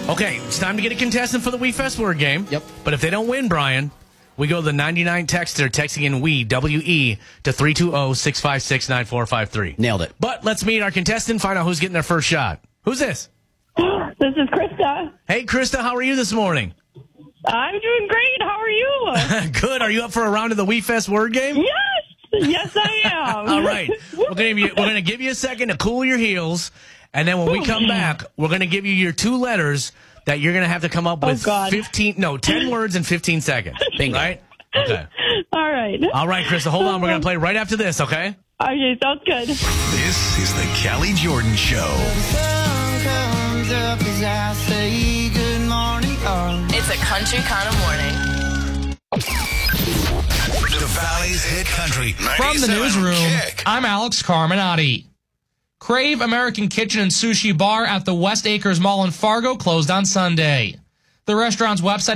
Okay, it's time to get a contestant for the We Fest word game. Yep. But if they don't win, Brian, we go to the 99 texter texting in We, W-E, to 320-656-9453. Nailed it. But let's meet our contestant, find out who's getting their first shot. Who's this? This is Krista. Hey, Krista, how are you this morning? I'm doing great. How are you? Good. Are you up for a round of the We Fest word game? Yes. Yes, I am. All right. We're gonna give you a second to cool your heels, and then when we come back, we're going to give you your 2 letters that you're going to have to come up with 10 words in 15 seconds. Bingo. Right? Okay. All right. All right, Krista, hold on. We're going to play right after this, okay? Okay, sounds good. This is the Callie Jordan Show. It's a country kind of morning. The Valley's hit country. From the 97 newsroom, Kick. I'm Alex Carminati. Crave American Kitchen and Sushi Bar at the West Acres Mall in Fargo closed on Sunday. The restaurant's website